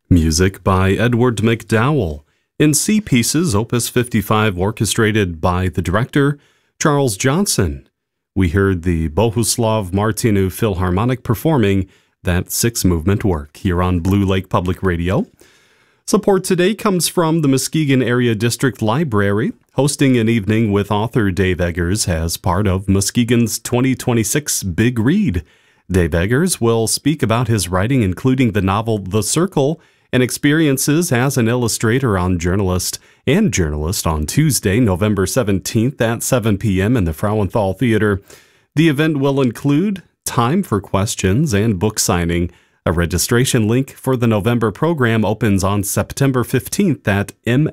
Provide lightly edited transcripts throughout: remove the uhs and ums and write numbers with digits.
Music by Edward McDowell. In C pieces, Opus 55, orchestrated by the director, Charles Johnson. We heard the Bohuslav Martinu Philharmonic performing that six-movement work here on Blue Lake Public Radio. Support today comes from the Muskegon Area District Library, hosting an evening with author Dave Eggers as part of Muskegon's 2026 Big Read. Dave Eggers will speak about his writing, including the novel The Circle, and experiences as an illustrator and journalist on Tuesday, November 17th at 7 p.m. in the Frauenthal Theater. The event will include time for questions and book signing. A registration link for the November program opens on September 15th at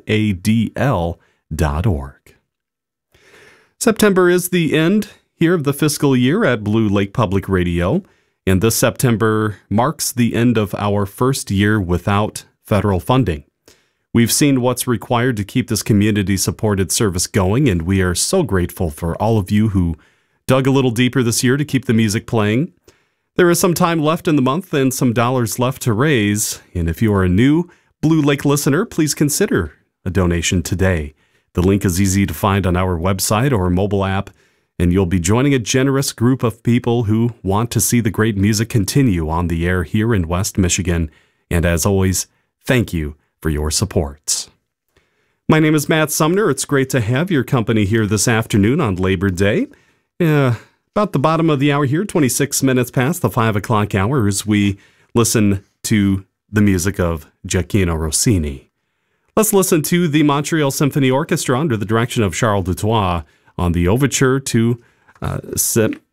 madl.org. September is the end here of the fiscal year at Blue Lake Public Radio. And this September marks the end of our first year without federal funding. We've seen what's required to keep this community-supported service going, and we are so grateful for all of you who dug a little deeper this year to keep the music playing. There is some time left in the month and some dollars left to raise, and if you are a new Blue Lake listener, please consider a donation today. The link is easy to find on our website or mobile app, and you'll be joining a generous group of people who want to see the great music continue on the air here in West Michigan. And as always, thank you for your support. My name is Matt Sumner. It's great to have your company here this afternoon on Labor Day. About the bottom of the hour here, 26 minutes past the 5 o'clock hour, as we listen to the music of Gioacchino Rossini. Let's listen to the Montreal Symphony Orchestra under the direction of Charles Dutoit on the overture to